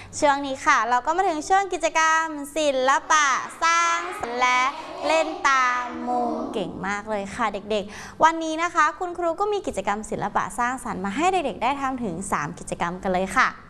ช่วงนี้ค่ะเราก็มาถึงช่วงกิจกรรมศิลปะสร้างสรรค์และเล่นตามมุมเก่งมากเลยค่ะเด็กๆวันนี้นะคะคุณครูก็มีกิจกรรมศิลปะสร้างสรรค์มาให้เด็กๆได้ทำถึง3กิจกรรมกันเลยค่ะ